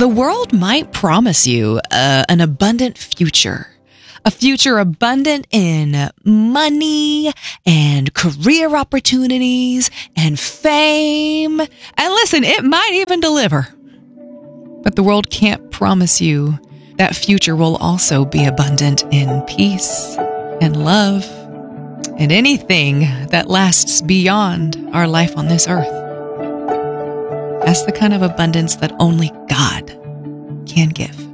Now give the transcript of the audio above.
The world might promise you an abundant future. A future abundant in money and career opportunities and fame. And listen, it might even deliver. But the world can't promise you that future will also be abundant in peace and love and anything that lasts beyond our life on this earth. That's the kind of abundance that only God can give.